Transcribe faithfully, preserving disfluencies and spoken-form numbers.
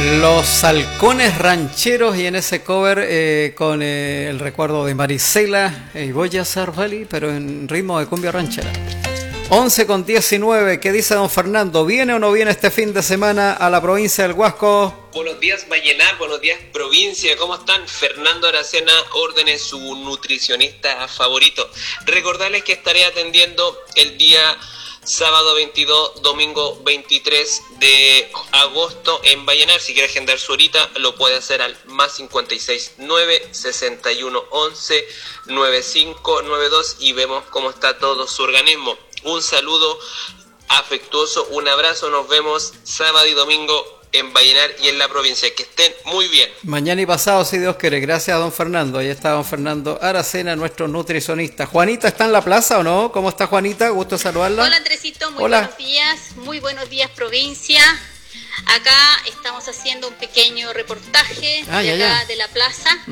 Los Halcones Rancheros, y en ese cover eh, con eh, el recuerdo de Marisela y Voy a ser feliz, pero en ritmo de cumbia ranchera. once con diecinueve, ¿qué dice don Fernando? ¿Viene o no viene este fin de semana a la provincia del Huasco? Buenos días Vallenar, buenos días provincia, ¿cómo están? Fernando Aracena, orden su nutricionista favorito. Recordarles que estaré atendiendo el día sábado veintidós, domingo veintitrés de agosto en Vallenar. Si quiere agendar su horita, lo puede hacer al más cincuenta y seis nueve, sesenta y uno, once, noventa y cinco noventa y dos y vemos cómo está todo su organismo. Un saludo afectuoso, un abrazo, nos vemos sábado y domingo en Vallenar y en la provincia. Que estén muy bien. Mañana y pasado, si Dios quiere. Gracias a don Fernando. Ahí está don Fernando Aracena, nuestro nutricionista. ¿Juanita está en la plaza o no? ¿Cómo está Juanita? Gusto saludarla. Hola Andresito, muy Hola. buenos días. Muy buenos días provincia. Acá estamos haciendo un pequeño reportaje ah, de ya, acá ya. de la plaza.